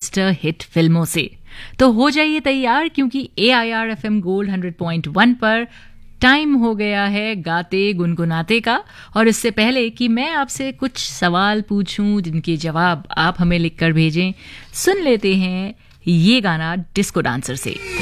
Blockbuster hit फिल्मों से। तो हो जाइए तैयार, क्योंकि AIR FM गोल्ड 100.1 पर टाइम हो गया है गाते गुनगुनाते का। और इससे पहले कि मैं आपसे कुछ सवाल पूछूं जिनके जवाब आप हमें लिखकर भेजें, सुन लेते हैं ये गाना डिस्को डांसर से।